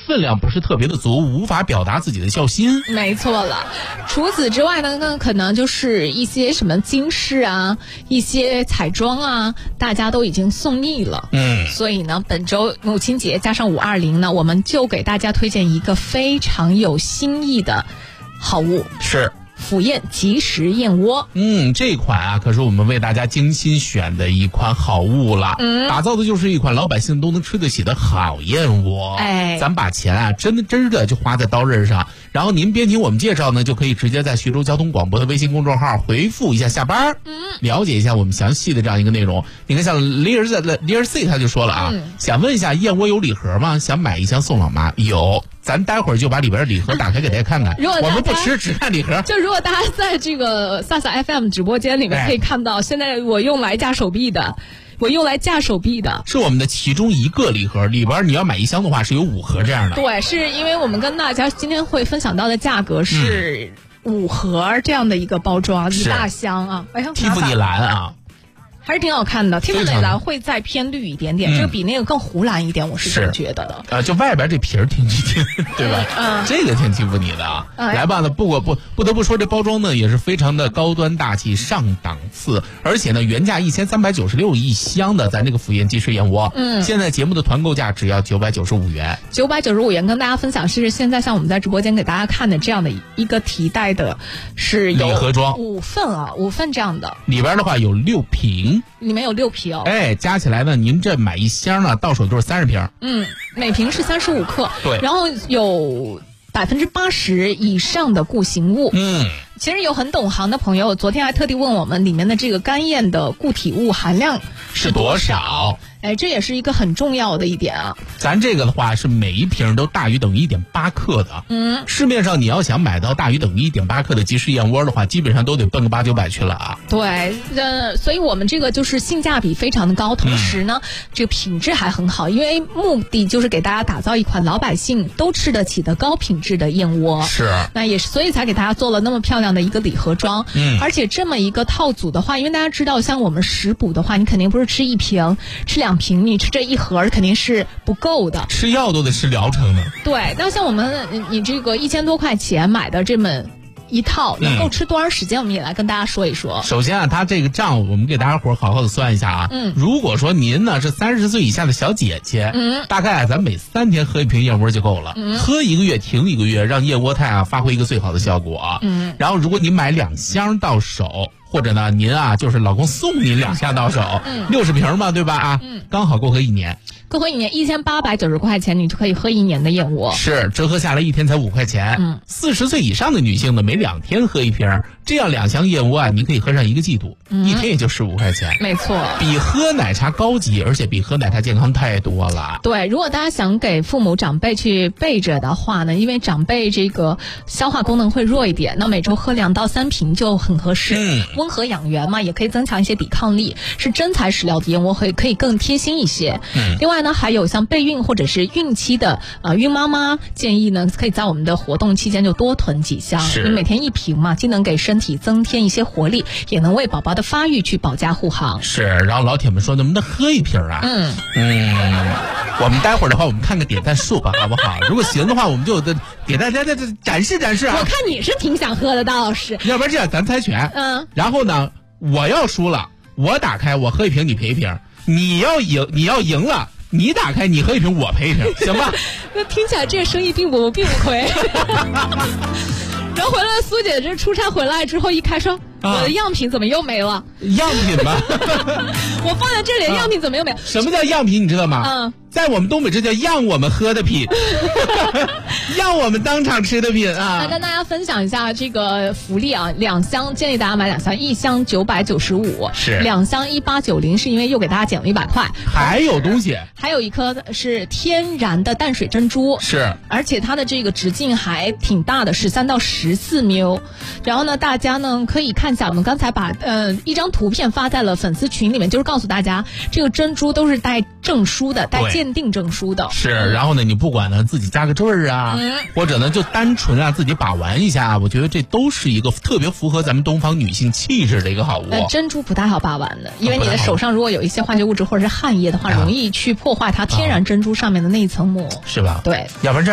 分量不是特别的足，无法表达自己的孝心。 没错了。除此之外呢，可能就是一些什么金饰啊，一些彩妆啊，大家都已经送腻了。所以呢，本周母亲节加上520呢，我们就给大家推荐一个非常有新意的好物， 是府宴即食燕窝。 这款啊可是我们为大家精心选的一款好物了。打造的就是一款老百姓都能吃得起的好燕窝。咱把钱啊真的就花在刀刃上，然后您边听我们介绍呢，就可以直接在徐州交通广播的微信公众号回复一下下班，了解一下我们详细的这样一个内容。你看像李尔 C 他就说了啊，想问一下燕窝有礼盒吗？想买一箱送老妈。有，咱待会儿就把里边的礼盒打开给大家看看。我们不吃，只看礼盒。 就如果大家在这个萨萨 FM 直播间里面可以看到，现在我用来架手臂的，是我们的其中一个礼盒，里边你要买一箱的话是有5盒这样的。 对，是因为我们跟大家今天会分享到的价格是5盒这样的一个包装，一大箱啊。 蒂芙尼蓝啊。 还是挺好看的，蒂芙尼蓝会再偏绿一点点，这个比那个更湖蓝一点，我是这么觉得的。 就外边这皮儿挺对吧？这个挺蒂芙尼的啊。来吧，不得不说，这包装呢也是非常的高端大气上档次，而且呢原价1396一箱的咱这个府宴即食燕窝，现在节目的团购价只要995元。 995元跟大家分享是现在像我们在直播间给大家看的这样的一个提袋的，是有礼盒装 5份这样的， 里边的话有6瓶。 里面有6瓶。 加起来呢，您这买一箱呢，到手就是30瓶。 每瓶是35克。 对， 然后有80%以上的固形物。其实有很懂行的朋友，昨天还特地问我们里面的这个干燕的固体物含量是多少。这也是一个很重要的一点啊。 咱这个的话是每一瓶都大于等于1.8克的。市面上你要想买到大于等于1.8克的即食燕窝的话，基本上都得奔个800-900去了啊。 对，所以我们这个就是性价比非常的高，同时呢，这个品质还很好，因为目的就是给大家打造一款老百姓都吃得起的高品质的燕窝。 是， 那也是，所以才给大家做了那么漂亮的一个礼盒装。而且这么一个套组的话，因为大家知道，像我们食补的话，你肯定不是吃1瓶、吃2瓶，你吃这1盒肯定是不够的。 吃药都得吃疗程的。 对，那像我们你这个1000多块钱买的这么一套，能够吃多长时间？我们也来跟大家说一说。 首先啊，它这个账我们给大家伙好好的算一下啊。如果说您呢是30岁以下的小姐姐，大概咱每3天喝1瓶燕窝就够了。喝1个月停1个月，让燕窝肽啊发挥一个最好的效果啊。然后如果你买2箱到手，或者呢您啊就是老公送您2箱到手，60瓶嘛，对吧啊？刚好够喝1年。 够喝1年，1890块钱你就可以喝1年的燕窝。 是，折合下来1天才5块钱。40岁以上的女性呢，每2天喝1瓶，这样2箱燕窝啊，你可以喝上1个季度，1天也就15块钱。 没错， 比喝奶茶高级，而且比喝奶茶健康太多了。 对，如果大家想给父母长辈去备着的话呢，因为长辈这个消化功能会弱一点，那每周喝2到3瓶就很合适。温和养元嘛，也可以增强一些抵抗力，是真材实料的燕窝可以更贴心一些。另外呢，还有像备孕或者是孕期的孕妈妈，建议呢可以在我们的活动期间就多囤几箱，你每天1瓶嘛，既能给身体增添一些活力，也能为宝宝的发育去保驾护航。 是，然后老铁们说能不能喝1瓶啊？我们待会儿的话，我们看个点赞数吧，好不好？如果行的话，我们就给大家展示展示啊。 我看你是挺想喝的，大老师。 要不然这样，咱猜拳。然后呢，我要输了，我打开，我喝1瓶，你赔1瓶。你要赢了，你打开，你喝1瓶，我赔1瓶，行吧？ 那听起来这个生意并不亏。然后回来，苏姐这出差回来之后一开说，我的样品怎么又没了？ 样品吧， 我放在这里，样品怎么又没了？ 什么叫样品？你知道吗？在我们东北这叫让我们喝的品，让我们当场吃的品啊！ 来跟大家分享一下这个福利啊，2箱建议大家买2箱，1箱995， 是 2箱1890，是因为又给大家减了100块。 还有东西， 还有一颗是天然的淡水珍珠， 是， 而且它的这个直径还挺大的，13到14 μ。然后呢，大家呢可以看一下，我们刚才把一张图片发在了粉丝群里面，就是告诉大家这个珍珠都是带证书的，带鉴定证书的。 是，然后呢，你不管呢自己加个坠儿啊，或者呢就单纯啊自己把玩一下，我觉得这都是一个特别符合咱们东方女性气质的一个好物。 珍珠不太好把玩的，因为你的手上如果有一些化学物质或者是汗液的话，容易去破坏它天然珍珠上面的那一层膜， 是吧？ 对， 要不然这